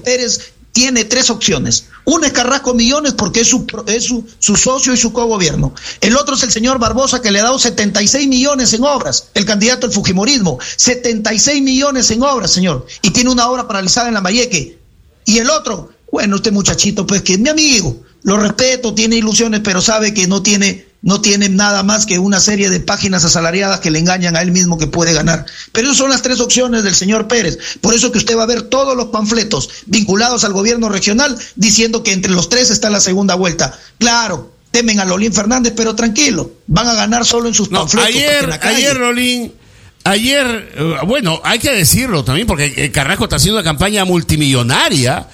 Pérez tiene 3 opciones. Una es Carrasco Millones porque es su socio y su cogobierno. El otro es el señor Barbosa, que le ha dado 76 millones en obras, el candidato al fujimorismo. 76 millones en obras, señor. Y tiene una obra paralizada en Lambayeque. Y el otro, bueno, este muchachito, pues que es mi amigo, lo respeto, tiene ilusiones, pero sabe que no tiene nada más que una serie de páginas asalariadas que le engañan a él mismo que puede ganar. Pero esas son las 3 opciones del señor Pérez. Por eso que usted va a ver todos los panfletos vinculados al gobierno regional diciendo que entre los 3 está la segunda vuelta. Claro, temen a Lolín Fernández, pero tranquilo, van a ganar solo en sus panfletos. Ayer, Lolín, bueno, hay que decirlo también, porque Carrasco está haciendo una campaña multimillonaria,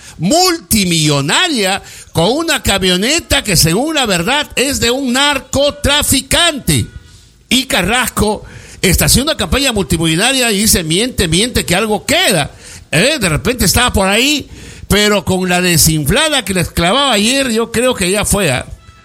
con una camioneta que según la verdad es de un narcotraficante. Y Carrasco está haciendo una campaña multimillonaria y dice, miente, que algo queda. De repente estaba por ahí, pero con la desinflada que les clavaba ayer, yo creo que ya fue.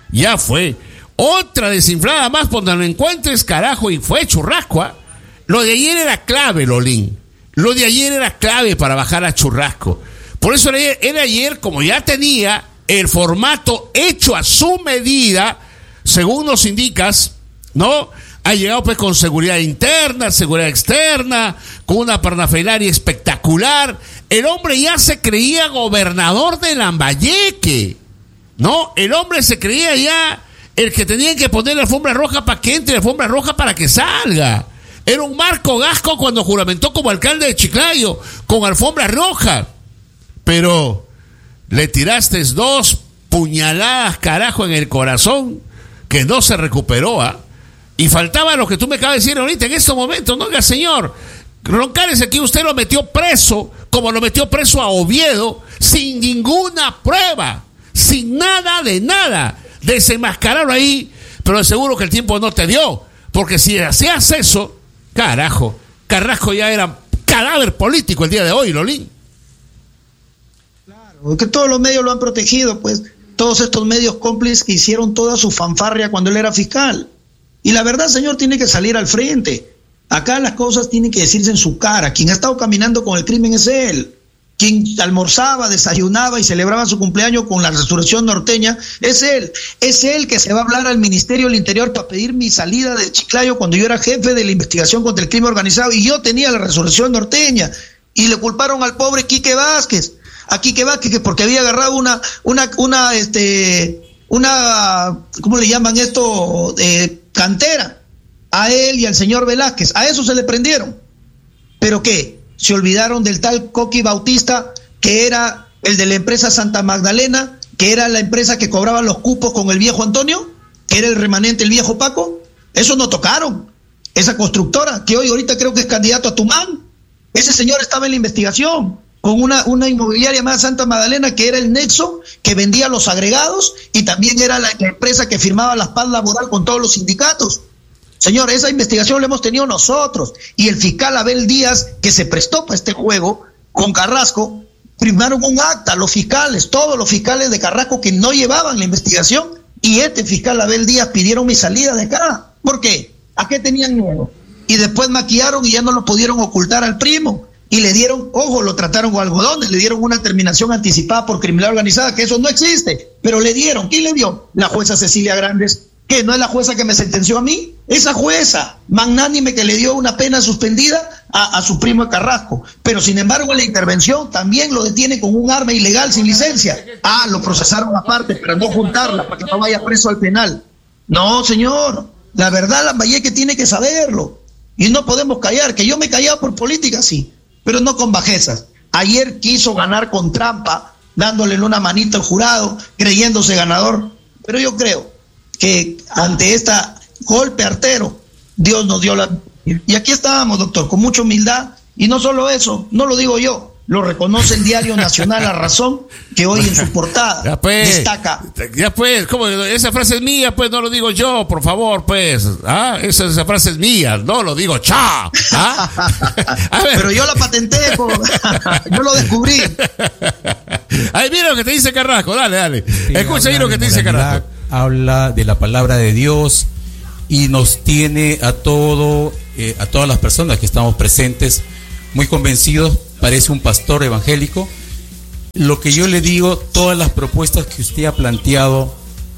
Otra desinflada más, cuando lo encuentres, carajo, y fue churrasco, Lo de ayer era clave, Lolín. Lo de ayer era clave para bajar a Churrasco. Por eso él ayer, como ya tenía el formato hecho a su medida, según nos indicas, ¿no? Ha llegado pues con seguridad interna, seguridad externa, con una parnafelaria espectacular. El hombre ya se creía gobernador de Lambayeque, ¿no? El hombre se creía ya el que tenía que poner la alfombra roja para que entre, la alfombra roja para que salga. Era un Marco Gasco cuando juramentó como alcalde de Chiclayo, con alfombra roja. Pero le tiraste 2 puñaladas, carajo, en el corazón, que no se recuperó, Y faltaba lo que tú me acabas de decir ahorita, en estos momentos, no, oiga, señor, Roncales, aquí usted lo metió preso, como lo metió preso a Oviedo, sin ninguna prueba, sin nada de nada. Desenmascararlo ahí, pero de seguro que el tiempo no te dio, porque si hacías eso, carajo, Carrasco ya era cadáver político el día de hoy, Lolín. Claro, que todos los medios lo han protegido, pues, todos estos medios cómplices que hicieron toda su fanfarria cuando él era fiscal. Y la verdad, señor, tiene que salir al frente. Acá las cosas tienen que decirse en su cara. Quien ha estado caminando con el crimen es él. Quien almorzaba, desayunaba y celebraba su cumpleaños con la Resurrección Norteña es él. Es él que se va a hablar al Ministerio del Interior para pedir mi salida de Chiclayo cuando yo era jefe de la investigación contra el crimen organizado y yo tenía la Resurrección Norteña. Y le culparon al pobre Quique Vázquez. A Quique Vázquez, que porque había agarrado una ¿cómo le llaman esto? Cantera. A él y al señor Velázquez. A eso se le prendieron. ¿Pero qué? Se olvidaron del tal Coqui Bautista, que era el de la empresa Santa Magdalena, que era la empresa que cobraba los cupos con el viejo Antonio, que era el remanente, el viejo Paco. Eso no tocaron. Esa constructora, que hoy ahorita creo que es candidato a Tumán. Ese señor estaba en la investigación con una inmobiliaria más Santa Magdalena, que era el nexo que vendía los agregados y también era la empresa que firmaba la paz laboral con todos los sindicatos. Señor, esa investigación la hemos tenido nosotros, y el fiscal Abel Díaz, que se prestó para este juego con Carrasco, firmaron un acta, los fiscales, todos los fiscales de Carrasco que no llevaban la investigación, y este fiscal Abel Díaz pidieron mi salida de acá. ¿Por qué? ¿A qué tenían miedo? Y después maquillaron y ya no lo pudieron ocultar al primo, y le dieron, ojo, lo trataron con algodones, le dieron una terminación anticipada por criminalidad organizada, que eso no existe, pero le dieron. ¿Quién le dio? La jueza Cecilia Grandes. ¿Qué? ¿No es la jueza que me sentenció a mí? Esa jueza magnánime que le dio una pena suspendida a su primo de Carrasco. Pero sin embargo en la intervención también lo detiene con un arma ilegal sin licencia. Lo procesaron aparte para no juntarla, para que no vaya preso al penal. No, señor, la verdad Lambayeque tiene que saberlo. Y no podemos callar, que yo me he callado por política, sí, pero no con bajezas. Ayer quiso ganar con trampa, dándole una manita al jurado, creyéndose ganador. Pero yo creo que ante este golpe artero, Dios nos dio la... Y aquí estábamos, doctor, con mucha humildad, y no solo eso, no lo digo yo, lo reconoce el diario nacional La Razón, que hoy en su portada destaca. Ya pues, ¿cómo? Esa frase es mía, pues no lo digo yo, por favor, pues. Esa frase es mía, no lo digo cha. A ver. Pero yo la patenté, yo lo descubrí. Ay, mira lo que te dice Carrasco, dale. Sí, escucha ahí lo que te dice Carrasco. Habla de la palabra de Dios y nos tiene a todas las personas que estamos presentes muy convencidos. Parece un pastor evangélico Lo que yo le digo, todas las propuestas que usted ha planteado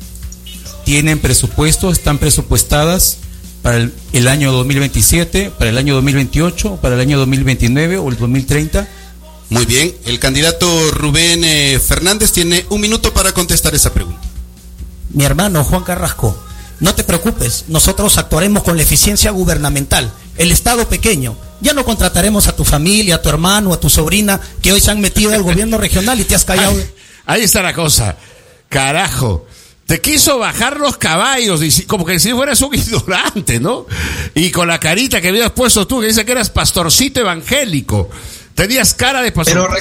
tienen presupuesto, están presupuestadas para el año 2027, para el año 2028, para el año 2029 o el 2030. Muy bien, el candidato Rubén Fernández tiene 1 minuto para contestar esa pregunta. Mi hermano Juan Carrasco, no te preocupes, nosotros actuaremos con la eficiencia gubernamental. El Estado pequeño, ya no contrataremos a tu familia, a tu hermano, a tu sobrina, que hoy se han metido al gobierno regional y te has callado. Ahí está la cosa, carajo. Te quiso bajar los caballos, como que si fueras un ignorante, ¿no? Y con la carita que habías puesto tú, que dice que eras pastorcito evangélico. Tenías cara de pastor. Pero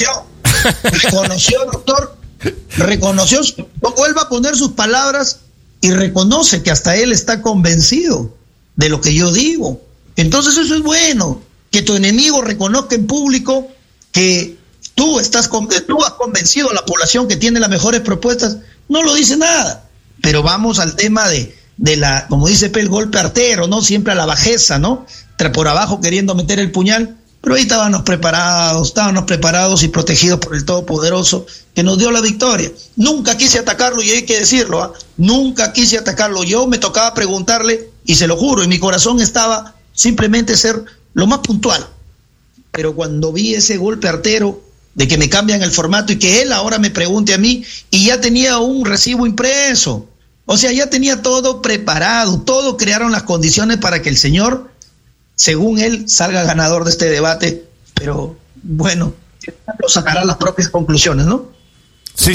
reconoció, doctor, reconoció, no vuelva a poner sus palabras y reconoce que hasta él está convencido de lo que yo digo. Entonces eso es bueno, que tu enemigo reconozca en público que tú has convencido a la población que tiene las mejores propuestas. No lo dice nada, pero vamos al tema de la, como dice el golpe artero, ¿no? Siempre a la bajeza, ¿no? Por abajo queriendo meter el puñal, pero ahí estábamos preparados y protegidos por el Todopoderoso que nos dio la victoria. Nunca quise atacarlo y hay que decirlo, ¿eh? Nunca quise atacarlo. Yo me tocaba preguntarle y se lo juro, y mi corazón estaba simplemente ser lo más puntual. Pero cuando vi ese golpe artero de que me cambian el formato y que él ahora me pregunte a mí, y ya tenía un recibo impreso, o sea, ya tenía todo preparado, todo crearon las condiciones para que el señor, según él, salga ganador de este debate, pero bueno, lo sacará las propias conclusiones, ¿no? Sí.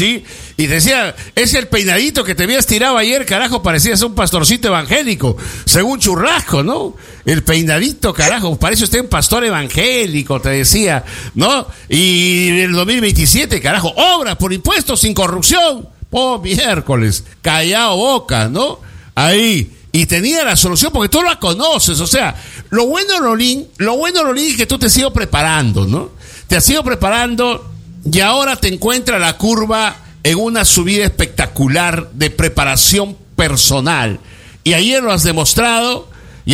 Y decía, es el peinadito que te habías tirado ayer, carajo, parecías un pastorcito evangélico, según Churrasco, ¿no? El peinadito, carajo, parece usted un pastor evangélico, te decía, ¿no? Y en el 2027, carajo, obras por impuestos sin corrupción. Oh, miércoles, callado boca, ¿no? Ahí. Y tenía la solución porque tú la conoces, o sea, lo bueno, Lolín, es que tú te has ido preparando, ¿no? Te has ido preparando y ahora te encuentra la curva en una subida espectacular de preparación personal. Y ayer lo has demostrado,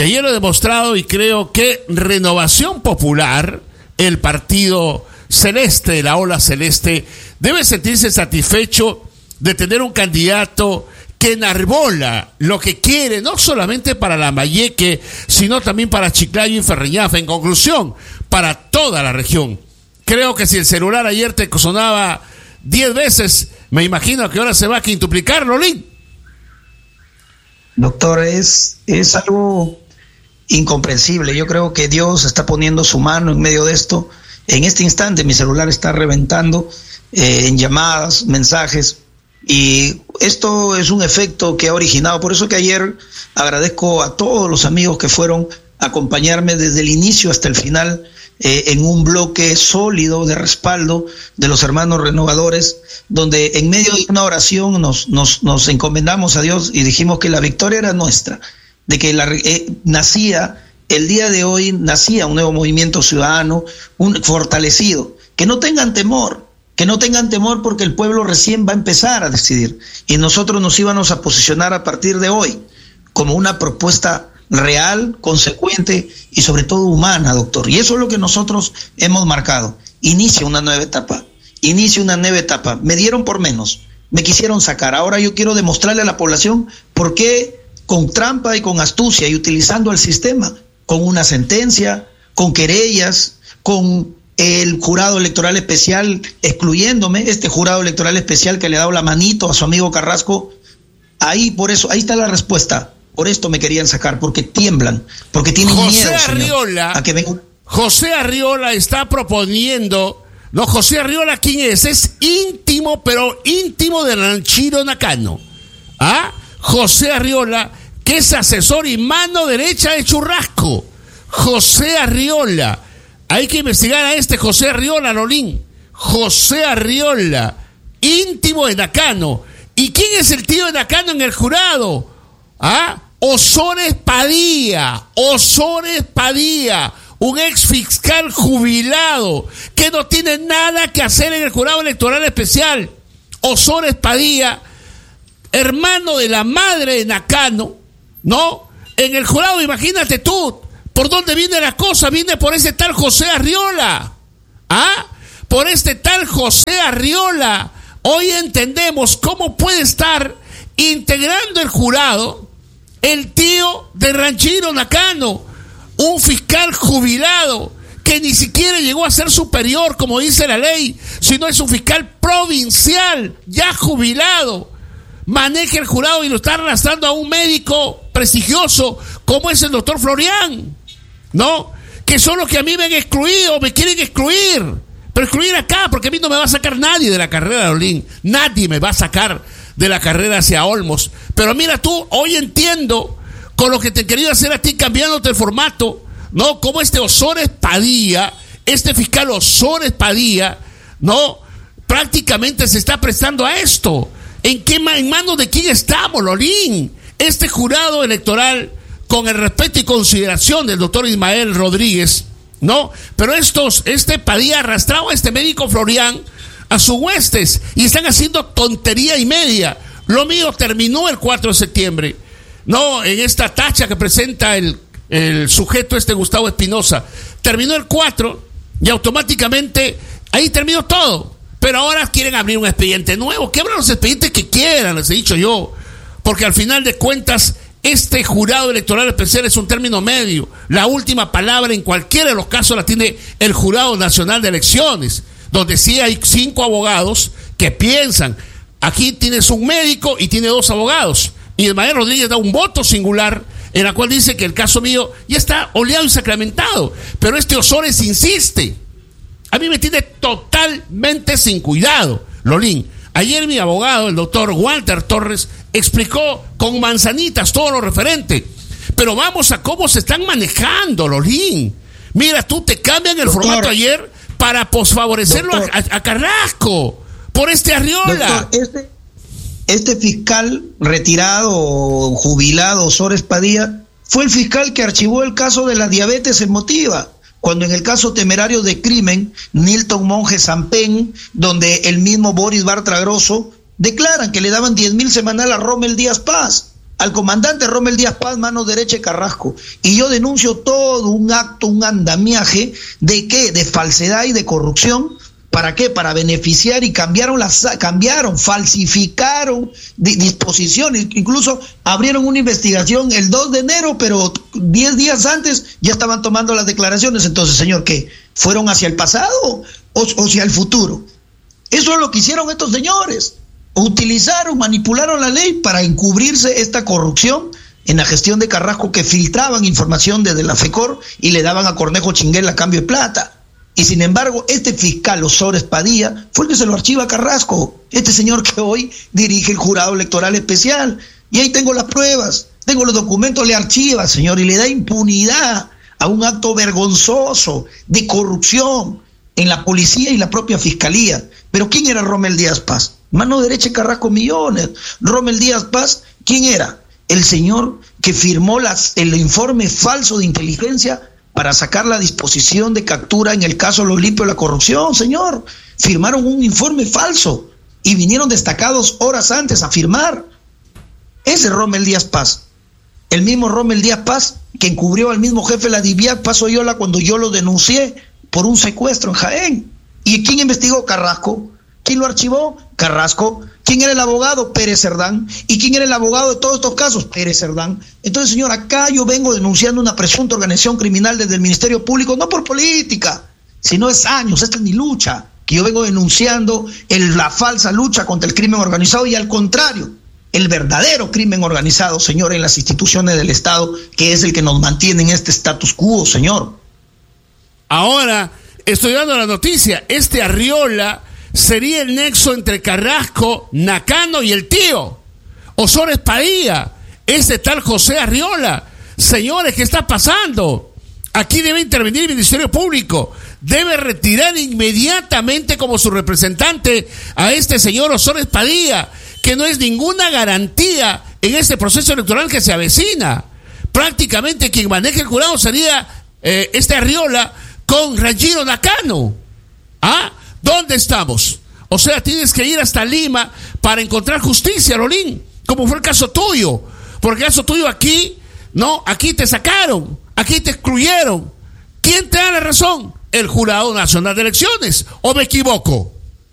y creo que Renovación Popular, el partido celeste, la ola celeste, debe sentirse satisfecho de tener un candidato que enarbola lo que quiere, no solamente para Lambayeque, sino también para Chiclayo y Ferreñafe, en conclusión, para toda la región. Creo que si el celular ayer te sonaba 10 veces, me imagino que ahora se va a quintuplicar, Lolín. Doctor, es algo incomprensible. Yo creo que Dios está poniendo su mano en medio de esto. En este instante mi celular está reventando en llamadas, mensajes, y esto es un efecto que ha originado. Por eso que ayer agradezco a todos los amigos que fueron a acompañarme desde el inicio hasta el final, en un bloque sólido de respaldo de los hermanos renovadores, donde en medio de una oración nos encomendamos a Dios y dijimos que la victoria era nuestra, de que nacía el día de hoy, nacía un nuevo movimiento ciudadano, un fortalecido. Que no tengan temor porque el pueblo recién va a empezar a decidir, y nosotros nos íbamos a posicionar a partir de hoy como una propuesta real, consecuente y sobre todo humana, doctor. Y eso es lo que nosotros hemos marcado. Inicia una nueva etapa. Me dieron por menos, me quisieron sacar. Ahora yo quiero demostrarle a la población por qué, con trampa y con astucia y utilizando el sistema, con una sentencia, con querellas, con el jurado electoral especial excluyéndome, este jurado electoral especial que le ha dado la manito a su amigo Carrasco. Ahí está la respuesta. Por esto me querían sacar, porque tiemblan, porque tienen miedo, Arriola, a que venga. José Arriola está proponiendo. No, José Arriola, ¿quién es? Es íntimo, pero íntimo de Ranchiro Nakano. José Arriola, que es asesor y mano derecha de Churrasco. José Arriola. Hay que investigar a este José Arriola, Lolín. José Arriola, íntimo de Nakano. ¿Y quién es el tío de Nakano en el jurado? Osores Padilla, un ex fiscal jubilado que no tiene nada que hacer en el jurado electoral especial. Osores Padilla, hermano de la madre de Nakano, ¿no? En el jurado, imagínate tú, ¿por dónde viene la cosa? Viene por ese tal José Arriola. por este tal José Arriola. Hoy entendemos cómo puede estar integrando el jurado el tío de Ranchiro Nakano, un fiscal jubilado que ni siquiera llegó a ser superior, como dice la ley, sino es un fiscal provincial, ya jubilado. Maneja el jurado y lo está arrastrando a un médico prestigioso como es el doctor Florian, ¿no? Que son los que a mí me han excluido, me quieren excluir. Pero excluir acá, porque a mí no me va a sacar nadie de la carrera de Olin. Nadie me va a sacar de la carrera hacia Olmos. Pero mira tú, hoy entiendo con lo que te he querido hacer a ti, cambiándote el formato, ¿no? Como este Osores Padilla, este fiscal Osores Padilla, ¿no? Prácticamente se está prestando a esto. ¿En manos de quién estamos, Lolín? Este jurado electoral, con el respeto y consideración del doctor Ismael Rodríguez, ¿no? Pero este Padilla arrastrado a este médico Florian a sus huestes y están haciendo tontería y media. Lo mío terminó el 4 de septiembre, ¿no? En esta tacha que presenta el sujeto Gustavo Espinosa. Terminó el 4 y automáticamente ahí terminó todo. Pero ahora quieren abrir un expediente nuevo. Que abran los expedientes que quieran, les he dicho yo. Porque al final de cuentas, este jurado electoral especial es un término medio. La última palabra en cualquiera de los casos la tiene el Jurado Nacional de Elecciones, donde sí hay 5 abogados que piensan. Aquí tienes un médico y tiene 2 abogados. Y Ismael Rodríguez da un voto singular en la cual dice que el caso mío ya está oleado y sacramentado. Pero este Osores insiste. A mí me tiene totalmente sin cuidado, Lolín. Ayer mi abogado, el doctor Walter Torres, explicó con manzanitas todo lo referente. Pero vamos a cómo se están manejando, Lolín. Mira, tú te cambian el formato ayer para posfavorecerlo a Carrasco por este Arriola. Doctor, este fiscal retirado, jubilado, Osores Padilla, fue el fiscal que archivó el caso de la diabetes emotiva. Cuando en el caso temerario de crimen, Nilton Monge Sampen, donde el mismo Boris Bartra Grosso declaran que le daban 10,000 semanal a Rommel Díaz Paz, al comandante Rommel Díaz Paz, mano derecha de Carrasco. Y yo denuncio todo un acto, un andamiaje de ¿qué? De falsedad y de corrupción. ¿Para qué? Para beneficiar y falsificaron disposiciones, incluso abrieron una investigación el 2 de enero, pero 10 días antes ya estaban tomando las declaraciones. Entonces, señor, ¿qué? ¿Fueron hacia el pasado o hacia el futuro? Eso es lo que hicieron estos señores. Utilizaron, manipularon la ley para encubrirse esta corrupción en la gestión de Carrasco, que filtraban información desde la FECOR y le daban a Cornejo Chinguel a cambio de plata. Y sin embargo, este fiscal Osores Padilla fue el que se lo archiva a Carrasco, este señor que hoy dirige el jurado electoral especial. Y ahí tengo las pruebas, tengo los documentos, le archiva, señor, y le da impunidad a un acto vergonzoso de corrupción en la policía y la propia fiscalía. Pero ¿quién era Rommel Díaz Paz? Mano derecha de Carrasco Millones. Rommel Díaz Paz, ¿quién era? El señor que firmó el informe falso de inteligencia para sacar la disposición de captura en el caso Los Limpios de la corrupción, señor. Firmaron un informe falso y vinieron destacados horas antes a firmar. Ese Rommel Díaz Paz, el mismo Rommel Díaz Paz que encubrió al mismo jefe de la DIVIAC, Paz Oyola, cuando yo lo denuncié por un secuestro en Jaén. ¿Y quién investigó? Carrasco. ¿Quién lo archivó? Carrasco. ¿Quién era el abogado? Pérez Cerdán. ¿Y quién era el abogado de todos estos casos? Pérez Cerdán. Entonces, señor, acá yo vengo denunciando una presunta organización criminal desde el Ministerio Público, no por política, sino es años, esta es mi lucha, que yo vengo denunciando la falsa lucha contra el crimen organizado y al contrario, el verdadero crimen organizado, señor, en las instituciones del Estado, que es el que nos mantiene en este status quo, señor. Ahora, estoy dando la noticia, este Arriola sería el nexo entre Carrasco, Nakano y el tío Osores Padilla, este tal José Arriola. Señores, ¿qué está pasando? Aquí debe intervenir el Ministerio Público, debe retirar inmediatamente como su representante a este señor Osores Padilla, que no es ninguna garantía en este proceso electoral que se avecina. Prácticamente quien maneja el jurado sería este Arriola con Ranchiro Nakano. ¿Ah? ¿Dónde estamos? O sea, tienes que ir hasta Lima para encontrar justicia, Lolín, como fue el caso tuyo. Porque el caso tuyo aquí, no, aquí te sacaron, aquí te excluyeron. ¿Quién te da la razón? el Jurado Nacional de Elecciones, ¿o me equivoco?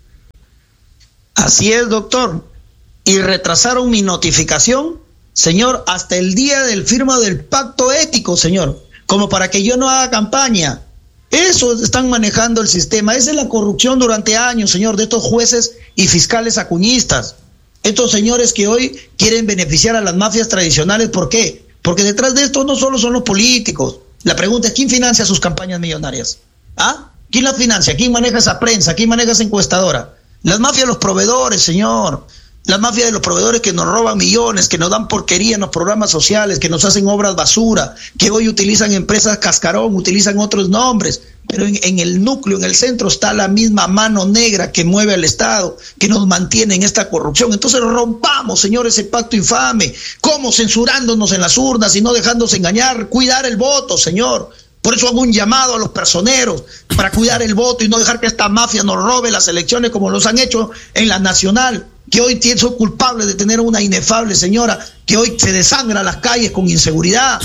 Así es, doctor. Y retrasaron mi notificación, señor, hasta el día del firma del pacto ético, señor, como para que yo no haga campaña. Eso están manejando el sistema. Esa es la corrupción durante años, señor, de estos jueces y fiscales acuñistas. Estos señores que hoy quieren beneficiar a las mafias tradicionales. ¿Por qué? Porque detrás de esto no solo son los políticos. La pregunta es, ¿quién financia sus campañas millonarias? ¿Ah? ¿Quién las financia? ¿Quién maneja esa prensa? ¿Quién maneja esa encuestadora? Las mafias de los proveedores, señor. Las mafias de los proveedores que nos roban millones, que nos dan porquería en los programas sociales, que nos hacen obras basura, que hoy utilizan empresas cascarón, utilizan otros nombres, pero en el núcleo, en el centro está la misma mano negra que mueve al Estado, que nos mantiene en esta corrupción. Entonces rompamos, señor, ese pacto infame. ¿Cómo? Censurándonos en las urnas y no dejándose engañar, cuidar el voto, señor. Por eso hago un llamado a los personeros para cuidar el voto y no dejar que esta mafia nos robe las elecciones como los han hecho en la nacional, que hoy son culpables de tener una inefable señora que hoy se desangra las calles con inseguridad.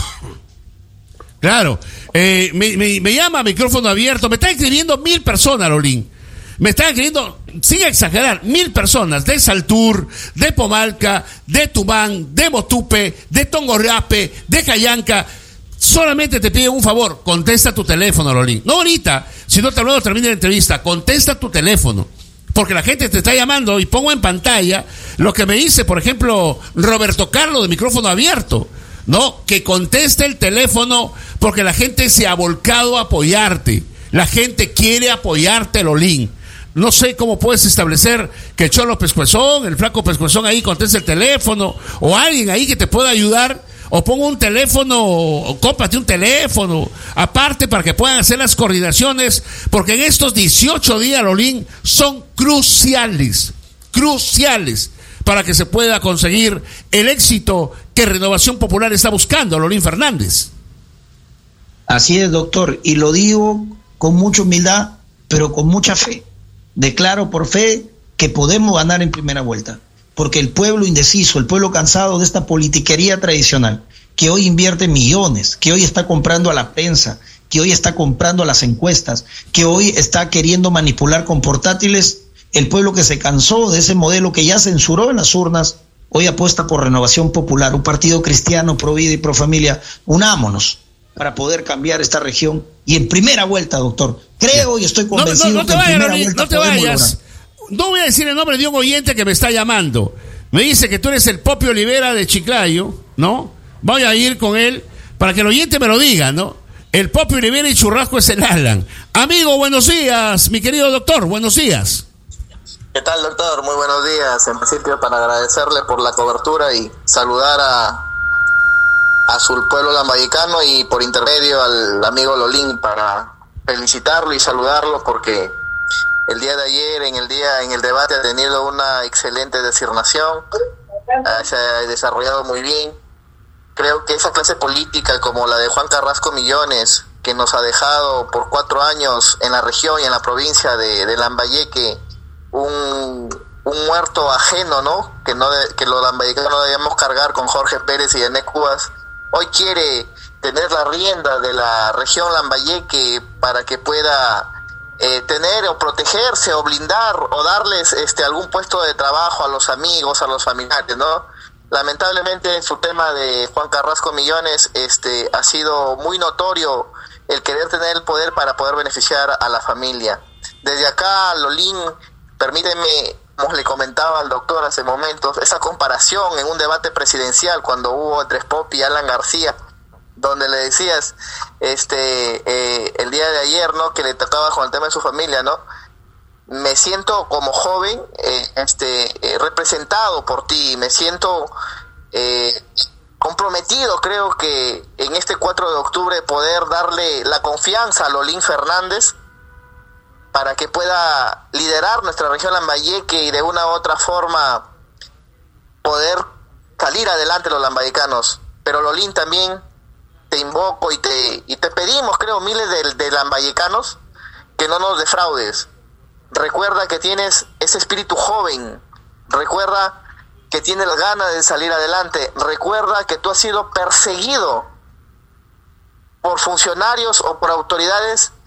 Claro, me llama a micrófono abierto, me están escribiendo 1,000 personas, Lolín. Me están escribiendo, sin exagerar, 1,000 personas de Saltur, de Pomalca, de Tumán, de Motupe, de Tongorrape, de Cayanca. Solamente te pido un favor, contesta tu teléfono, Lolín. No ahorita, si no te luego termina la entrevista, contesta tu teléfono. Porque la gente te está llamando y pongo en pantalla lo que me dice, por ejemplo, Roberto Carlos de micrófono abierto, ¿no? Que conteste el teléfono porque la gente se ha volcado a apoyarte. La gente quiere apoyarte, Lolín. No sé cómo puedes establecer que el Cholo Pescuezón, el Flaco Pescuezón ahí conteste el teléfono, o alguien ahí que te pueda ayudar. O pongo un teléfono, o cómprate un teléfono aparte para que puedan hacer las coordinaciones, porque en estos 18 días, Lolín, son cruciales para que se pueda conseguir el éxito que Renovación Popular está buscando, Lolín Fernández. Así es, doctor, y lo digo con mucha humildad, pero con mucha fe. Declaro por fe que podemos ganar en primera vuelta. Porque el pueblo indeciso, el pueblo cansado de esta politiquería tradicional, que hoy invierte millones, que hoy está comprando a la prensa, que hoy está comprando a las encuestas, que hoy está queriendo manipular con portátiles, el pueblo que se cansó de ese modelo que ya censuró en las urnas, hoy apuesta por Renovación Popular, un partido cristiano, pro vida y pro familia. Unámonos para poder cambiar esta región. Y en primera vuelta, doctor, creo y estoy convencido que en primera vuelta podemos lograr. No voy a decir el nombre de un oyente que me está llamando. Me dice que tú eres el Popio Olivera de Chiclayo, ¿no? Voy a ir con él para que el oyente me lo diga, ¿no? El Popio Olivera y Churrasco es el Alan. Amigo, buenos días, mi querido doctor, buenos días. ¿Qué tal, doctor? Muy buenos días. En principio, para agradecerle por la cobertura y saludar a su pueblo lambayicano y por intermedio al amigo Lolín para felicitarlo y saludarlo porque el día de ayer, en el debate, ha tenido una excelente designación, se ha desarrollado muy bien. Creo que esa clase política como la de Juan Carrasco Millones, que nos ha dejado por 4 años en la región y en la provincia de Lambayeque un muerto ajeno, ¿no? Que los lambayecanos no debíamos cargar con Jorge Pérez y Ené Cubas. Hoy quiere tener la rienda de la región Lambayeque para que pueda tener o protegerse o blindar o darles algún puesto de trabajo a los amigos, a los familiares, ¿no? Lamentablemente en su tema de Juan Carrasco Millones ha sido muy notorio el querer tener el poder para poder beneficiar a la familia. Desde acá, Lolín, permíteme, como le comentaba al doctor hace momentos, esa comparación en un debate presidencial cuando hubo entre Pop y Alan García, donde le decías el día de ayer, ¿no?, que le tocaba con el tema de su familia, ¿no? Me siento como joven representado por ti, me siento comprometido, creo que en este 4 de octubre poder darle la confianza a Lolín Fernández para que pueda liderar nuestra región Lambayeque y de una u otra forma poder salir adelante los lambayecanos. Pero Lolín, también te invoco y te pedimos, creo, miles de lambayecanos, que no nos defraudes. Recuerda que tienes ese espíritu joven, recuerda que tienes las ganas de salir adelante, recuerda que tú has sido perseguido por funcionarios o por autoridades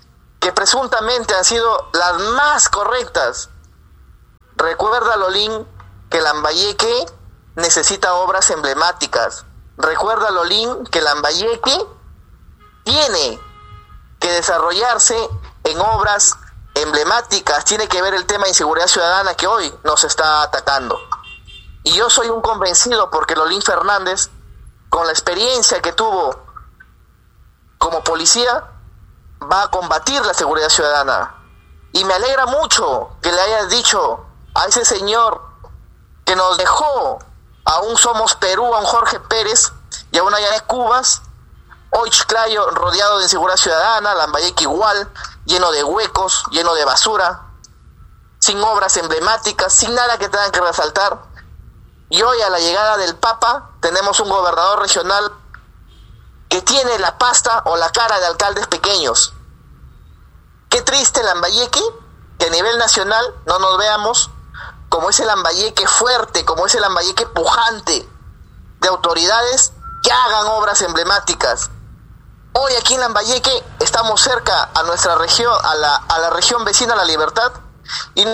que presuntamente han sido las más correctas. Recuerda, Lolín, que Lambayeque necesita obras emblemáticas. Recuerda, Lolín, que Lambayeque tiene que desarrollarse en obras emblemáticas, tiene que ver el tema de inseguridad ciudadana que hoy nos está atacando. Y yo soy un convencido porque Lolín Fernández, con la experiencia que tuvo como policía, va a combatir la seguridad ciudadana. Y me alegra mucho que le hayas dicho a ese señor que nos dejó a un Somos Perú, a un Jorge Pérez y a una Yanet Cubas, hoy Chiclayo rodeado de inseguridad ciudadana, Lambayeque igual, lleno de huecos, lleno de basura, sin obras emblemáticas, sin nada que tengan que resaltar. Y hoy, a la llegada del Papa, tenemos un gobernador regional que tiene la pasta o la cara de alcaldes pequeños. Qué triste Lambayeque, que a nivel nacional no nos veamos como ese Lambayeque fuerte, como ese Lambayeque pujante de autoridades que hagan obras emblemáticas. Hoy aquí en Lambayeque estamos cerca a nuestra región, a la región vecina La Libertad. Y...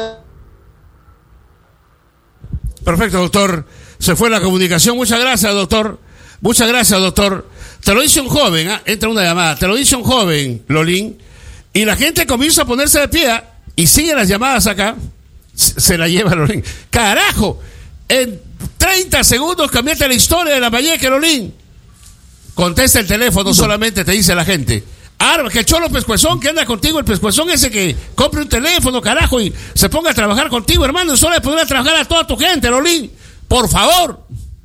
Perfecto, doctor. Se fue la comunicación. Muchas gracias, doctor. Muchas gracias, doctor. Te lo dice un joven, ¿eh? Entra una llamada. Te lo dice un joven, Lolín. Y la gente comienza a ponerse de pie y sigue las llamadas acá. Se la lleva Lolín. ¡Carajo! En 30 segundos cambiaste la historia de Lambayeque, Lolín. Contesta el teléfono, solamente te dice la gente. Que el Cholo Pescuezón, que anda contigo, el Pescuezón ese que compre un teléfono, carajo, y se ponga a trabajar contigo, hermano. Es hora de poder a trabajar a toda tu gente, Lolín. Por favor.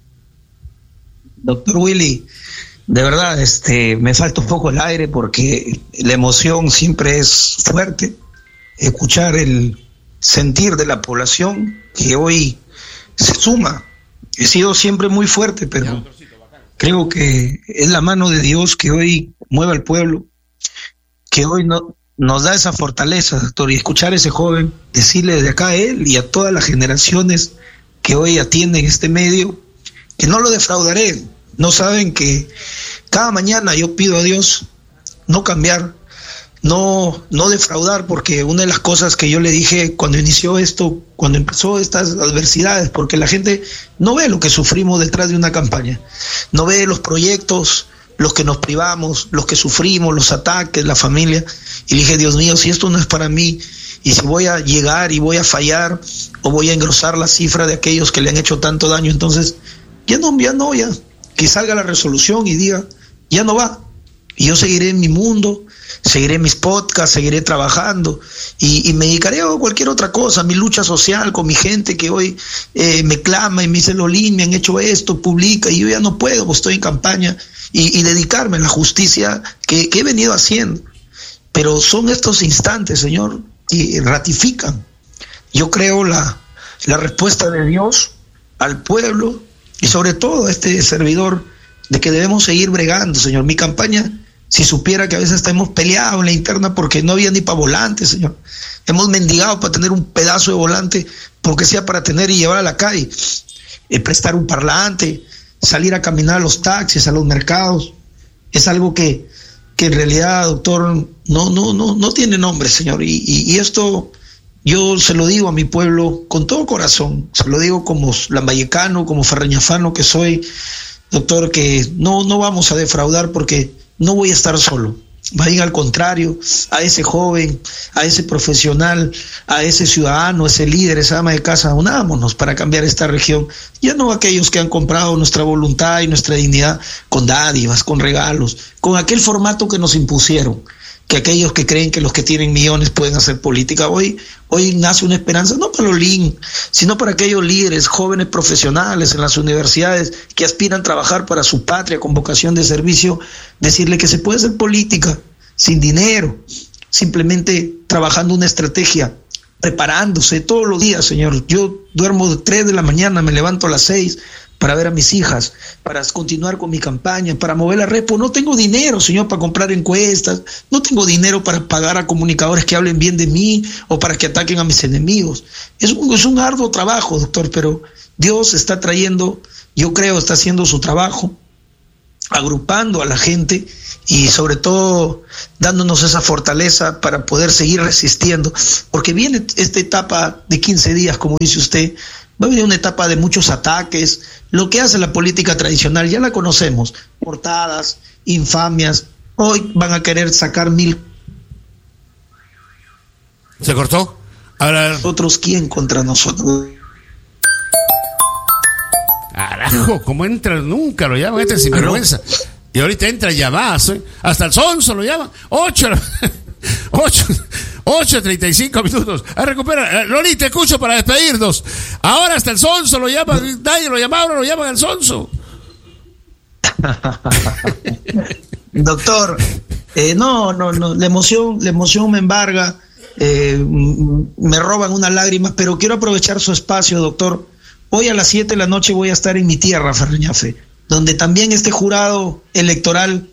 Doctor Willy, de verdad, me falta un poco el aire porque la emoción siempre es fuerte. Escuchar el sentir de la población que hoy se suma. He sido siempre muy fuerte, pero creo que es la mano de Dios que hoy mueve al pueblo, que hoy nos da esa fortaleza, doctor, y escuchar a ese joven, decirle desde acá a él y a todas las generaciones que hoy atienden este medio, que no lo defraudaré. No saben que cada mañana yo pido a Dios no cambiar, no defraudar, porque una de las cosas que yo le dije cuando inició esto, cuando empezó estas adversidades, porque la gente no ve lo que sufrimos detrás de una campaña, no ve los proyectos, los que nos privamos, los que sufrimos, los ataques, la familia, y le dije, Dios mío, si esto no es para mí, y si voy a llegar y voy a fallar, o voy a engrosar la cifra de aquellos que le han hecho tanto daño, entonces ya que salga la resolución y diga, ya no va, y yo seguiré en mi mundo, seguiré mis podcasts, seguiré trabajando y me dedicaré a cualquier otra cosa, mi lucha social con mi gente que hoy me clama y me dice, Lolín, me han hecho esto, publica, y yo ya no puedo, pues estoy en campaña, y dedicarme a la justicia que he venido haciendo. Pero son estos instantes, Señor, y ratifican, yo creo, la respuesta de Dios al pueblo y sobre todo a este servidor, de que debemos seguir bregando, Señor. Mi campaña, si supiera que a veces hemos peleado en la interna porque no había ni para volante, Señor. Hemos mendigado para tener un pedazo de volante, porque sea para tener y llevar a la calle, prestar un parlante, salir a caminar a los taxis, a los mercados. Es algo que en realidad, doctor, no tiene nombre, Señor. Y esto yo se lo digo a mi pueblo con todo corazón, se lo digo como lambayecano, como ferreñafano que soy, doctor, que no vamos a defraudar porque no voy a estar solo. Más bien al contrario, a ese joven, a ese profesional, a ese ciudadano, a ese líder, esa ama de casa, unámonos para cambiar esta región. Ya no aquellos que han comprado nuestra voluntad y nuestra dignidad con dádivas, con regalos, con aquel formato que nos impusieron, que aquellos que creen que los que tienen millones pueden hacer política. Hoy nace una esperanza, no para Lolín, sino para aquellos líderes, jóvenes profesionales en las universidades que aspiran a trabajar para su patria con vocación de servicio, decirle que se puede hacer política sin dinero, simplemente trabajando una estrategia, preparándose todos los días, Señor. Yo duermo de 3 de la mañana, me levanto a las 6 para ver a mis hijas, para continuar con mi campaña, para mover la repo. No tengo dinero, Señor, para comprar encuestas, no tengo dinero para pagar a comunicadores que hablen bien de mí o para que ataquen a mis enemigos. Es un arduo trabajo, doctor, pero Dios está trayendo, yo creo, está haciendo su trabajo. agrupando a la gente y sobre todo dándonos esa fortaleza para poder seguir resistiendo, porque viene esta etapa de 15 días, como dice usted, va a venir una etapa de muchos ataques. Lo que hace la política tradicional ya la conocemos, portadas, infamias. Hoy van a querer sacar 1000. ¿Se cortó? Ahora... ¿Nosotros quién contra nosotros? Carajo, ¿cómo entra? Nunca lo llaman, este sinvergüenza. Y ahorita entra llamadas, ¿eh? Hasta el sonso lo llaman. 8:35 minutos. A recuperar. Loli, te escucho para despedirnos. Ahora hasta el sonso lo llaman. Nadie lo llama, ahora lo llaman al sonso. Doctor, no, la emoción me embarga, me roban unas lágrimas, pero quiero aprovechar su espacio, doctor. Hoy a las 7 de la noche voy a estar en mi tierra, Ferreñafe, donde también este jurado electoral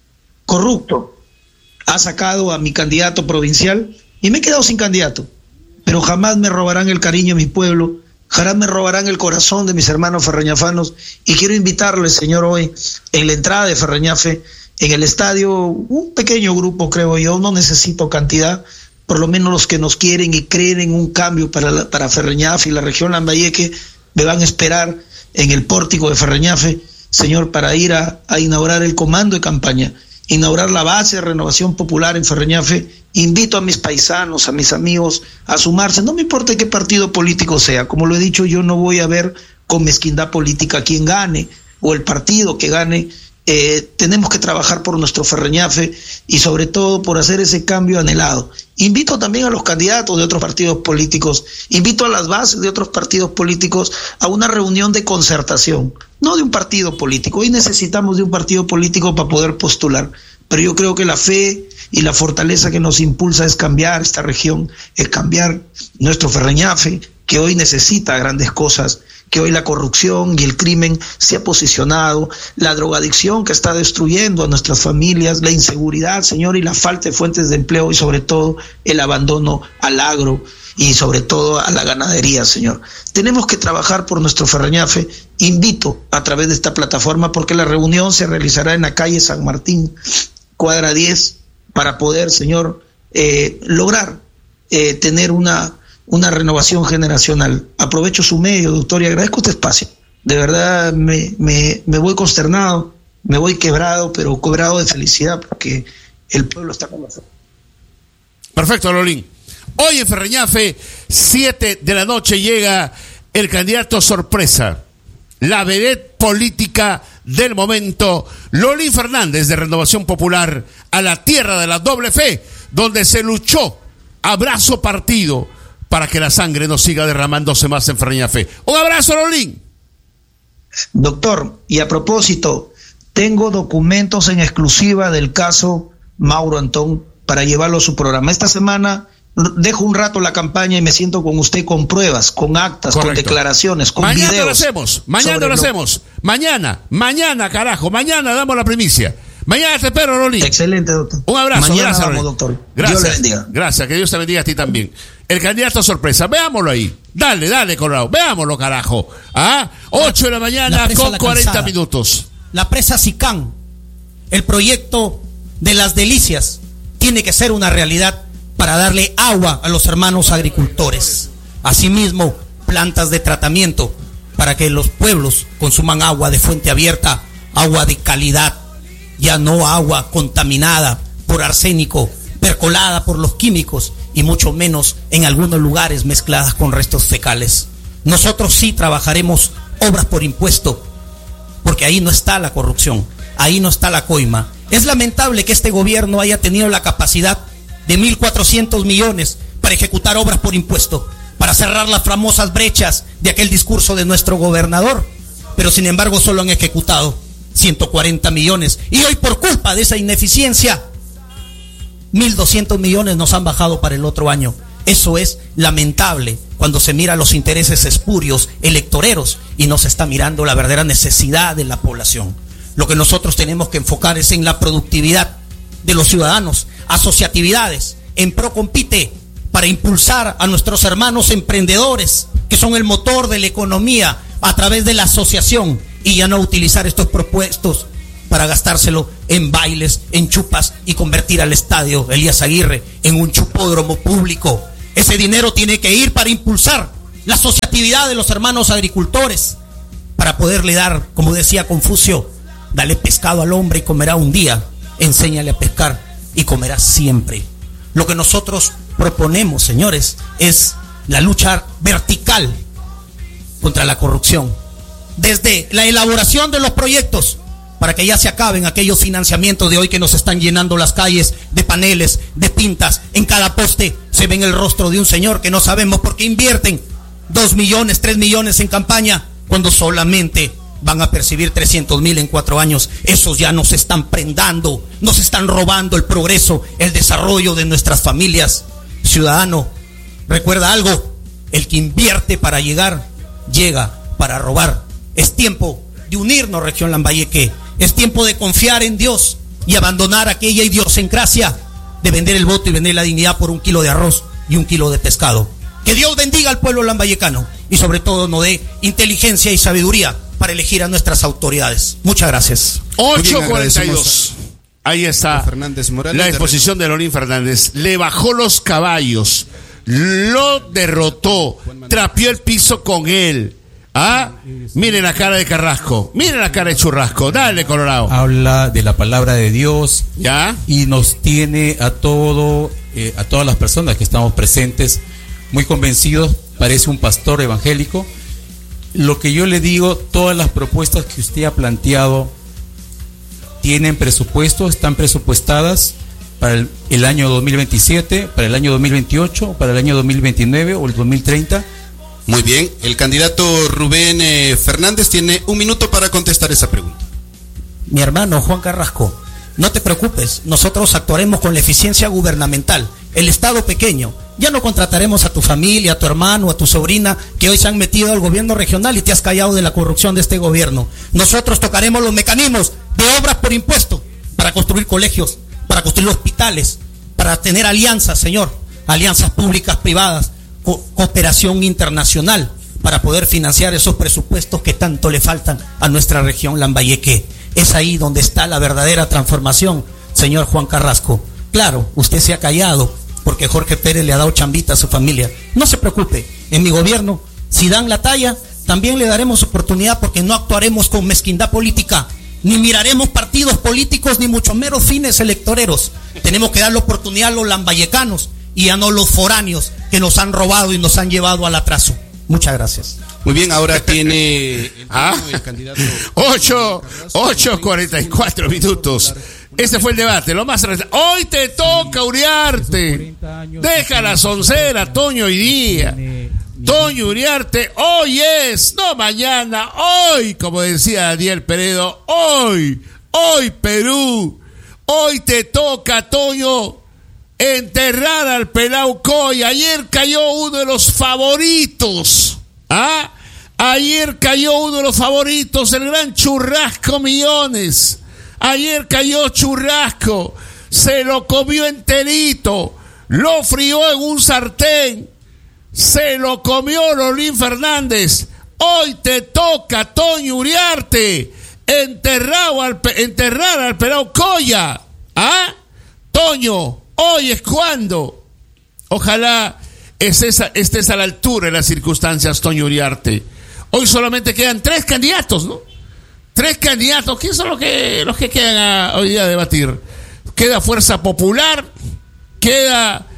corrupto ha sacado a mi candidato provincial y me he quedado sin candidato, pero jamás me robarán el cariño de mi pueblo, jamás me robarán el corazón de mis hermanos ferreñafanos, y quiero invitarle, señor, hoy en la entrada de Ferreñafe, en el estadio, un pequeño grupo, creo yo, no necesito cantidad, por lo menos los que nos quieren y creen en un cambio para Ferreñafe y la región Lambayeque, me van a esperar en el pórtico de Ferreñafe, señor, para ir a inaugurar el comando de campaña, inaugurar la base de Renovación Popular en Ferreñafe. Invito a mis paisanos, a mis amigos a sumarse, no me importa qué partido político sea, como lo he dicho, yo no voy a ver con mezquindad política quién gane o el partido que gane. Tenemos que trabajar por nuestro Ferreñafe y sobre todo por hacer ese cambio anhelado. Invito también a los candidatos de otros partidos políticos, invito a las bases de otros partidos políticos a una reunión de concertación, no de un partido político. Hoy necesitamos de un partido político para poder postular, pero yo creo que la fe y la fortaleza que nos impulsa es cambiar esta región, es cambiar nuestro Ferreñafe, que hoy necesita grandes cosas, que hoy la corrupción y el crimen se ha posicionado, la drogadicción que está destruyendo a nuestras familias, la inseguridad, señor, y la falta de fuentes de empleo y sobre todo el abandono al agro y sobre todo a la ganadería, señor. Tenemos que trabajar por nuestro Ferreñafe. Invito a través de esta plataforma, porque la reunión se realizará en la calle San Martín, cuadra 10, para poder, señor, lograr tener una renovación generacional. Aprovecho su medio, doctor, y agradezco este espacio. De verdad me voy consternado, me voy quebrado, pero quebrado de felicidad porque el pueblo está con nosotros. Perfecto, Lolín. Hoy en Ferreñafe, 7 de la noche, llega el candidato sorpresa, la vedette política del momento, Lolín Fernández, de Renovación Popular, a la tierra de la doble fe, donde se luchó a brazo partido para que la sangre no siga derramándose más en Ferreñafe. Un abrazo, Lolín. Doctor, y a propósito, tengo documentos en exclusiva del caso Mauro Antón para llevarlo a su programa. Esta semana dejo un rato la campaña y me siento con usted con pruebas, con actas, correcto, con declaraciones, con mañana videos. Mañana lo hacemos. Mañana, carajo, mañana damos la primicia. Mañana te espero, Lolín. Excelente, doctor. Un abrazo. Mañana gracias, vamos, doctor. Gracias. Dios le bendiga. Gracias, que Dios te bendiga a ti también. El candidato sorpresa, veámoslo ahí. Dale, Colorado, veámoslo, carajo. 8 de la mañana con 40 minutos. La presa Sicán, el proyecto de Las Delicias, tiene que ser una realidad para darle agua a los hermanos agricultores. Asimismo, plantas de tratamiento para que los pueblos consuman agua de fuente abierta, agua de calidad, ya no agua contaminada por arsénico, percolada por los químicos y mucho menos en algunos lugares mezcladas con restos fecales. Nosotros sí trabajaremos obras por impuesto, porque ahí no está la corrupción, ahí no está la coima. Es lamentable que este gobierno haya tenido la capacidad de 1.400 millones para ejecutar obras por impuesto, para cerrar las famosas brechas de aquel discurso de nuestro gobernador, pero sin embargo solo han ejecutado 140 millones, y hoy por culpa de esa ineficiencia 1.200 millones nos han bajado para el otro año. Eso es lamentable cuando se mira los intereses espurios electoreros y no se está mirando la verdadera necesidad de la población. Lo que nosotros tenemos que enfocar es en la productividad de los ciudadanos, asociatividades, en Procompite, para impulsar a nuestros hermanos emprendedores, que son el motor de la economía, a través de la asociación, y ya no utilizar estos propuestos para gastárselo en bailes, en chupas y convertir al estadio Elías Aguirre en un chupódromo público. Ese dinero tiene que ir para impulsar la asociatividad de los hermanos agricultores, para poderle dar, como decía Confucio, dale pescado al hombre y comerá un día, enséñale a pescar y comerá siempre. Lo que nosotros proponemos, señores, es la lucha vertical contra la corrupción, desde la elaboración de los proyectos, para que ya se acaben aquellos financiamientos de hoy que nos están llenando las calles de paneles, de pintas. En cada poste se ven el rostro de un señor que no sabemos por qué invierten 2 millones, 3 millones en campaña, cuando solamente van a percibir 300,000 en 4 años. Esos ya nos están prendando, nos están robando el progreso, el desarrollo de nuestras familias. Ciudadano, recuerda algo: el que invierte para llegar, llega para robar. Es tiempo de unirnos, región Lambayeque. Es tiempo de confiar en Dios y abandonar aquella idiosincrasia de vender el voto y vender la dignidad por 1 kilo de arroz y 1 kilo de pescado. Que Dios bendiga al pueblo lambayecano y sobre todo nos dé inteligencia y sabiduría para elegir a nuestras autoridades. Muchas gracias. 8:42. Ahí está la exposición de Lolín Fernández. Le bajó los caballos, lo derrotó, trapeó el piso con él. Miren la cara de Carrasco, miren la cara de Churrasco. Dale, Colorado. Habla de la palabra de Dios, ¿ya? Y nos tiene a todas las personas que estamos presentes muy convencidos. Parece un pastor evangélico. Lo que yo le digo, todas las propuestas que usted ha planteado tienen presupuesto, están presupuestadas para el año 2027, para el año 2028, para el año 2029 o el 2030. Muy bien, el candidato Rubén Fernández tiene 1 minuto para contestar esa pregunta. Mi hermano Juan Carrasco, no te preocupes, nosotros actuaremos con la eficiencia gubernamental. El Estado pequeño, ya no contrataremos a tu familia, a tu hermano, a tu sobrina, que hoy se han metido al gobierno regional y te has callado de la corrupción de este gobierno. Nosotros tocaremos los mecanismos de obras por impuesto, para construir colegios, para construir hospitales, para tener alianzas, señor, alianzas públicas, privadas, cooperación internacional, para poder financiar esos presupuestos que tanto le faltan a nuestra región Lambayeque. Es ahí donde está la verdadera transformación, señor Juan Carrasco. Claro, usted se ha callado porque Jorge Pérez le ha dado chambita a su familia. No se preocupe, en mi gobierno, si dan la talla, también le daremos oportunidad, porque no actuaremos con mezquindad política, ni miraremos partidos políticos, ni mucho menos fines electoreros. Tenemos que darle oportunidad a los lambayecanos y a no los foráneos que nos han robado y nos han llevado al atraso. Muchas gracias. Muy bien, ahora tiene el candidato 8:44 minutos. Este fue el debate, lo más hoy te toca Uriarte. Deja la soncera, Toño, hoy día. Toño Uriarte, hoy es, no mañana, hoy, como decía Daniel Peredo, hoy Perú, hoy te toca, Toño, enterrar al pelao Coy. Ayer cayó uno de los favoritos, ayer cayó uno de los favoritos, el gran Churrasco Millones. Ayer cayó Churrasco, se lo comió enterito, lo frió en un sartén, se lo comió Lolín Fernández. Hoy te toca, Toño Uriarte, enterrar al pelao Coya. Toño, hoy es cuando. Ojalá estés a la altura de las circunstancias, Toño Uriarte. Hoy solamente quedan 3 candidatos, ¿no? 3 candidatos. ¿Quiénes son los que quedan hoy día a debatir? Queda Fuerza Popular, queda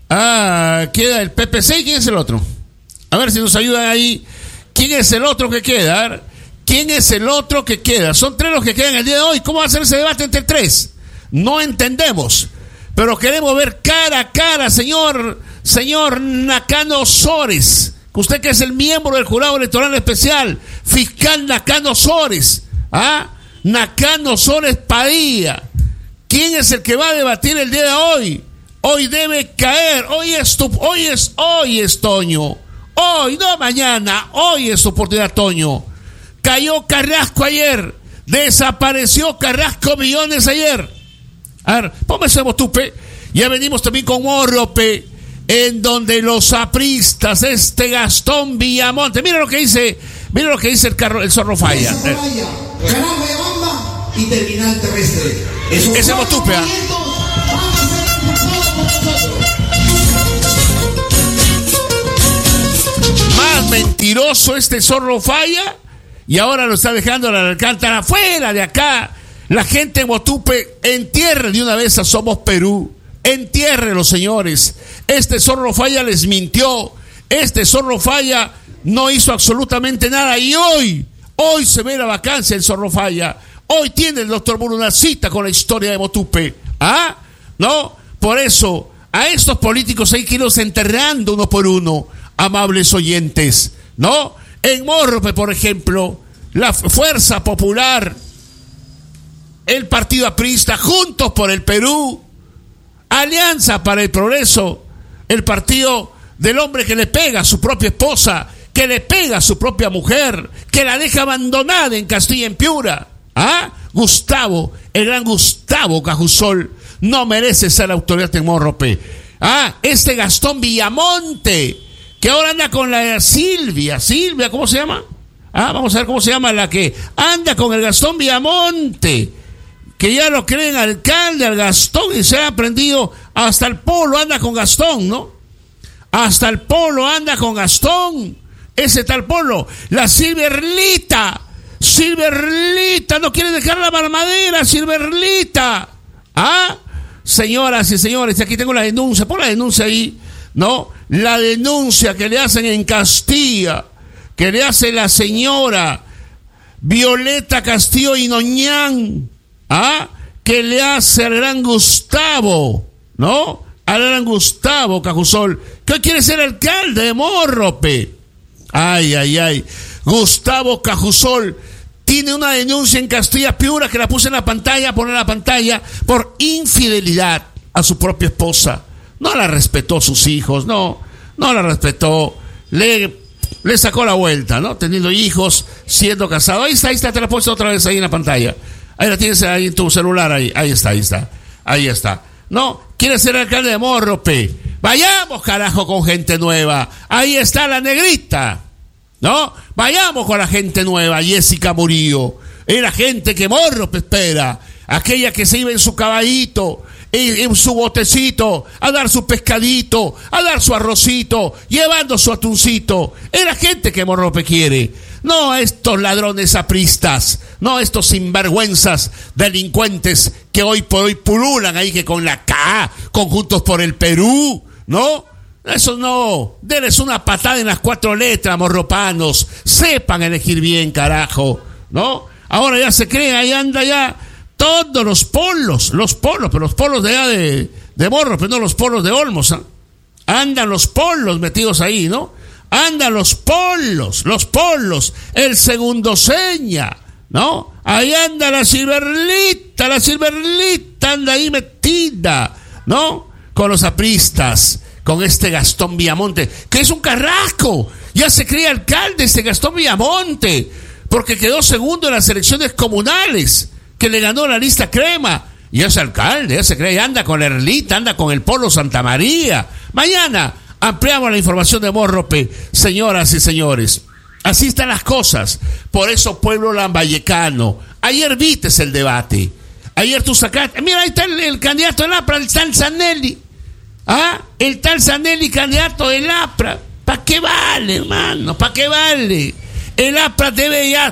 el PPC, ¿y quién es el otro? A ver si nos ayudan ahí. ¿Quién es el otro que queda? A ver, ¿quién es el otro que queda? Son 3 los que quedan el día de hoy. ¿Cómo va a ser ese debate entre 3? No entendemos. Pero queremos ver cara a cara, señor Nakano Sores. Usted que es el miembro del Jurado Electoral Especial, fiscal Nakano Sores. Nakano Sores Padilla. ¿Quién es el que va a debatir el día de hoy? Hoy debe caer. Hoy es Toño. Hoy, no mañana. Hoy es tu oportunidad, Toño. Cayó Carrasco ayer. Desapareció Carrasco Millones ayer. A ver, póngase Motupe. Ya venimos también con Morrope, en donde los apristas, Gastón Villamonte, mira lo que dice el Zorro Falla. y terminal terrestre. Ese Motupe. Más mentiroso este Zorro Falla, y ahora lo está dejando la Alcántara fuera de acá. La gente en Motupe, entierre de una vez a Somos Perú. Entierre los señores. Este Zorro Falla les mintió. Este Zorro Falla no hizo absolutamente nada. Y hoy se ve la vacancia en Zorro Falla. Hoy tiene el doctor Muro una cita con la historia de Motupe. ¿Ah? ¿No? Por eso, a estos políticos hay que irlos enterrando uno por uno, amables oyentes. ¿No? En Morrope, por ejemplo, la Fuerza Popular, el Partido Aprista, Juntos por el Perú, Alianza para el Progreso, el partido del hombre que le pega a su propia esposa, que le pega a su propia mujer, que la deja abandonada en Castilla en Piura. ¿Ah? Gustavo, el gran Gustavo Cajusol, no merece ser autoridad en Morrope. Ah, este Gastón Villamonte, que ahora anda con la Silvia, ¿cómo se llama? Ah, vamos a ver cómo se llama la que anda con el Gastón Villamonte, que ya lo creen alcalde al Gastón y se ha aprendido, hasta el polo anda con Gastón, ¿no? Hasta el polo anda con Gastón, ese tal polo. La Silverlita, no quiere dejar la marmadera, Silverlita. ¿Ah? Señoras y señores, aquí tengo la denuncia, pon la denuncia ahí, ¿no? La denuncia que le hacen en Castilla, que le hace la señora Violeta Castillo Inoñán, ¿ah? Que le hace al gran Gustavo, ¿no? Al gran Gustavo Cajusol, que hoy quiere ser alcalde de Morrope. Ay. Gustavo Cajusol tiene una denuncia en Castilla Piura que la puse en la pantalla, pone en la pantalla, por infidelidad a su propia esposa. No la respetó sus hijos, no la respetó, le sacó la vuelta, ¿no? Teniendo hijos, siendo casado. Ahí está, te la puse otra vez ahí en la pantalla. Ahí la tienes ahí en tu celular, ahí está. No, quiere ser alcalde de Morrope. Vayamos, carajo, con gente nueva. Ahí está la negrita, ¿no? Vayamos con la gente nueva, Jessica Murillo. Era gente que Morrope espera. Aquella que se iba en su caballito, en su botecito, a dar su pescadito, a dar su arrocito, llevando su atuncito. Era gente que Morrope quiere. No a estos ladrones apristas, no a estos sinvergüenzas delincuentes que hoy por hoy pululan ahí, que con la K, con Juntos por el Perú, ¿no? Eso no, denles una patada en las 4 letras, morropanos, sepan elegir bien, carajo, ¿no? Ahora ya se creen, ahí anda ya todos los polos, pero los polos de allá de Morrope, no los polos de Olmos, ¿eh? Andan los polos metidos ahí, ¿no? Andan los polos, el segundo seña, ¿no? Ahí anda la Silverlita anda ahí metida, ¿no? Con los apristas, con este Gastón Villamonte, que es un carrasco, ya se cree alcalde este Gastón Villamonte, porque quedó segundo en las elecciones comunales, que le ganó la lista Crema, y es alcalde, ya se cree, anda con la Erlita, anda con el Polo Santa María. Mañana ampliamos la información de Morrope, señoras y señores. Así están las cosas. Por eso, pueblo lambayecano, ayer vites el debate. Ayer tú sacaste, mira, ahí está el candidato del APRA, el tal Zanelli. ¿Ah? El tal Zanelli, candidato del APRA. ¿Para qué vale, hermano? ¿Para qué vale? El APRA debe ya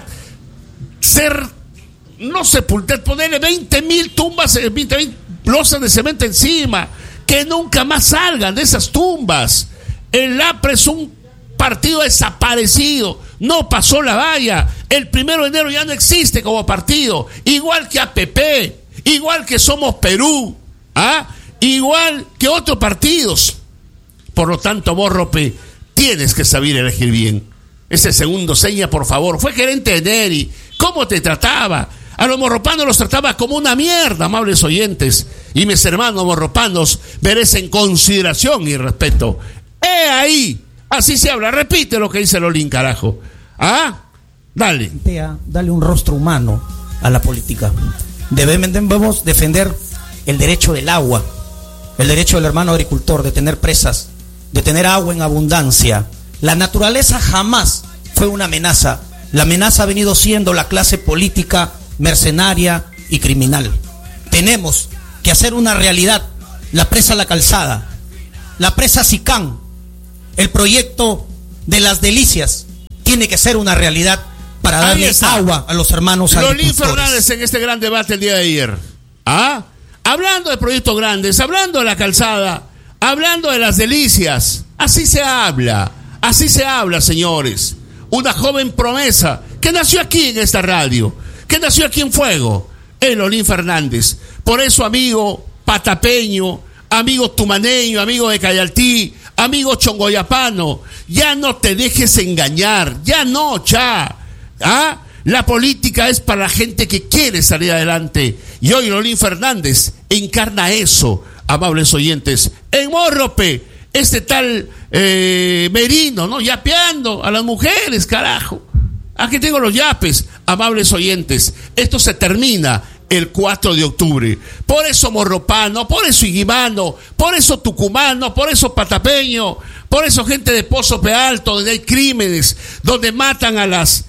ser, no sepultar, ponerle 20,000 tumbas, 20,000 losas de cemento encima, que nunca más salgan de esas tumbas. El APRA es un partido desaparecido, no pasó la valla. El 1 de enero ya no existe como partido, igual que APP, igual que Somos Perú, ¿ah? Igual que otros partidos. Por lo tanto, Morrope, tienes que saber elegir bien. Ese segundo seña, por favor, fue gerente de Neri. ¿Cómo te trataba? A los morropanos los trataba como una mierda, amables oyentes. Y mis hermanos morropanos merecen consideración y respeto. Ahí, así se habla. Repite lo que dice Lolín, carajo. ¿Ah? Dale. Dale un rostro humano a la política. Debemos defender el derecho del agua, el derecho del hermano agricultor de tener presas, de tener agua en abundancia. La naturaleza jamás fue una amenaza. La amenaza ha venido siendo la clase política mercenaria, y criminal. Tenemos que hacer una realidad la presa La Calzada, la presa Sicán, el proyecto de Las Delicias tiene que ser una realidad para darle agua a los hermanos agricultores. agricultores. Lolín Fernández en este gran debate el día de ayer. Hablando de proyectos grandes, hablando de La Calzada, hablando de Las Delicias. Así se habla, señores. Una joven promesa que nació aquí en esta radio, que nació aquí en Fuego, el Lolín Fernández. Por eso, amigo patapeño, amigo tumaneño, amigo de Cayaltí, amigo chongoyapano, ya no te dejes engañar, ya no, La política es para la gente que quiere salir adelante. Y hoy Lolín Fernández encarna eso, amables oyentes. En Morrope, este tal Merino, ¿no? Yapeando a las mujeres, carajo. Aquí tengo los yapes, amables oyentes. Esto se termina el 4 de octubre. Por eso morropano, por eso iguimano, por eso tucumano, por eso patapeño, por eso gente de Pozo Pealto, donde hay crímenes, donde matan a las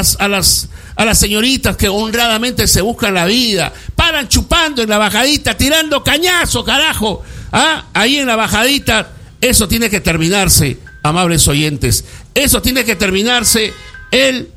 señoritas que honradamente se buscan la vida, paran chupando en la bajadita, tirando cañazo, carajo. Ahí en la bajadita, eso tiene que terminarse, amables oyentes. Eso tiene que terminarse el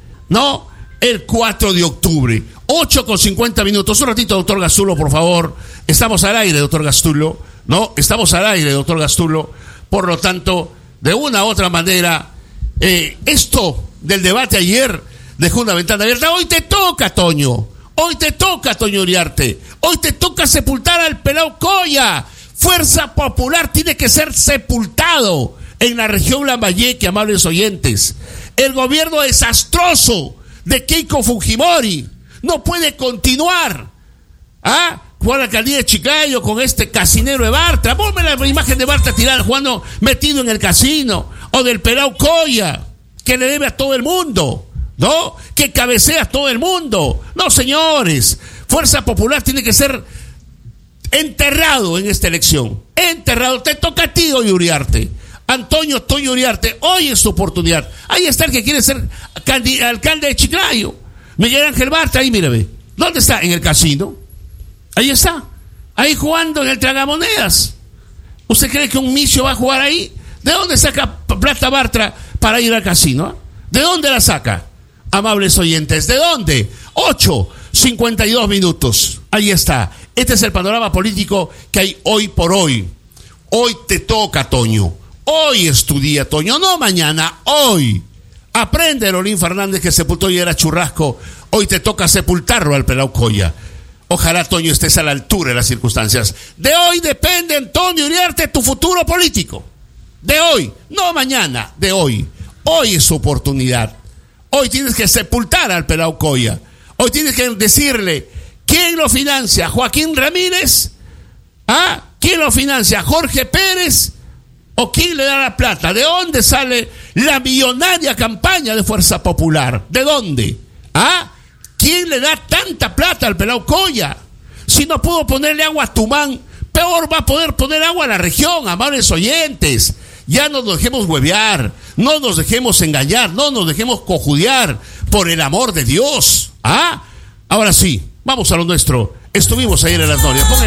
4 de octubre. 8:50. Un ratito, doctor Gastulo, por favor. Estamos al aire, doctor Gastulo. Estamos al aire, doctor Gastulo. Por lo tanto, de una u otra manera, esto del debate ayer dejó una ventana abierta. Hoy te toca, Toño. Hoy te toca, Toño Uriarte. Hoy te toca sepultar al pelao Coya. Fuerza Popular tiene que ser sepultado en la región Lambayeque, amables oyentes. El gobierno desastroso de Keiko Fujimori no puede continuar. Con la alcaldía de Chiclayo, con este casinero de Bartra. Ponme la imagen de Bartra tirada, jugando, metido en el casino. O del pelao Coya, que le debe a todo el mundo, ¿no? Que cabecea a todo el mundo. No, señores. Fuerza Popular tiene que ser enterrado en esta elección. Enterrado. Te toca a ti hoy, Uriarte. Antonio Toño Uriarte, hoy es tu oportunidad. Ahí está el que quiere ser alcalde de Chiclayo. Miguel Ángel Bartra, ahí mírame. ¿Dónde está? En el casino. Ahí está. Ahí jugando en el tragamonedas. ¿Usted cree que un misio va a jugar ahí? ¿De dónde saca plata Bartra para ir al casino? ¿De dónde la saca? Amables oyentes, ¿de dónde? 8:52. Ahí está. Este es el panorama político que hay hoy por hoy. Hoy te toca, Toño. Hoy es tu día, Toño. No mañana, hoy. Aprende, Lolín Fernández, que sepultó ayer a Churrasco. Hoy te toca sepultarlo al pelao Coya. Ojalá, Toño, estés a la altura de las circunstancias. De hoy depende, Antonio Uriarte, tu futuro político. De hoy, no mañana, de hoy. Hoy es su oportunidad. Hoy tienes que sepultar al pelao Coya. Hoy tienes que decirle, ¿quién lo financia? ¿Joaquín Ramírez? ¿Quién lo financia? ¿Jorge Pérez? ¿O quién le da la plata? ¿De dónde sale la millonaria campaña de Fuerza Popular? ¿De dónde? ¿Quién le da tanta plata al pelao Coya? Si no pudo ponerle agua a Tumán, peor va a poder poner agua a la región, amables oyentes. Ya no nos dejemos huevear, no nos dejemos engañar, no nos dejemos cojudear, por el amor de Dios. Ahora sí, vamos a lo nuestro. Estuvimos ayer en Las Norias.